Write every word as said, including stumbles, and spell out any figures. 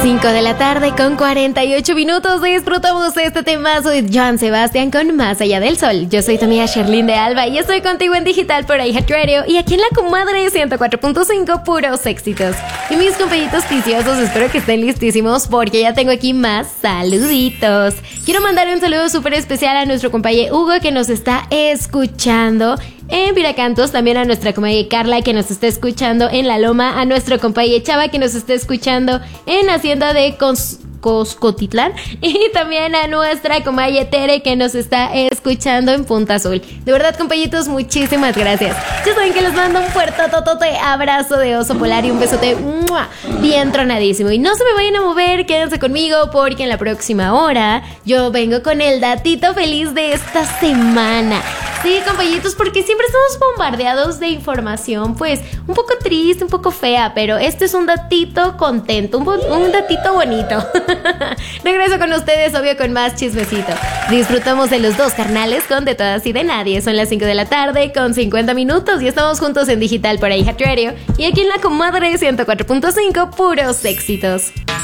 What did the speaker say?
cinco de la tarde con cuarenta y ocho minutos. Disfrutamos este temazo de Joan Sebastián con Más Allá del Sol. Yo soy tu amiga Sherlyn de Alba y estoy contigo en digital por iHeartRadio y aquí en La Comadre ciento cuatro punto cinco, puros éxitos. Y mis compañitos ticiosos, espero que estén listísimos porque ya tengo aquí más saluditos. Quiero mandar un saludo súper especial a nuestro compañero Hugo que nos está escuchando en Viracantos, también a nuestra comadre Carla que nos está escuchando en La Loma, a nuestro compañero Chava que nos está escuchando en Hacienda de Cons Coscotitlán y también a nuestra comadre Tere que nos está escuchando en Punta Azul. De verdad, compañitos, muchísimas gracias. Ya saben que les mando un fuerte totote abrazo de oso polar y un besote ¡mua! Bien tronadísimo. Y no se me vayan a mover, quédense conmigo porque en la próxima hora yo vengo con el datito feliz de esta semana. Sí, compañitos, porque siempre estamos bombardeados de información, pues, un poco triste, un poco fea, pero este es un datito contento, un, un datito bonito. Regreso con ustedes, obvio, con más chismecito. Disfrutamos de los dos carnales con De Todas y de Nadie. Son las cinco de la tarde con cincuenta minutos y estamos juntos en digital por iHeartRadio y aquí en La Comadre ciento cuatro punto cinco, puros éxitos.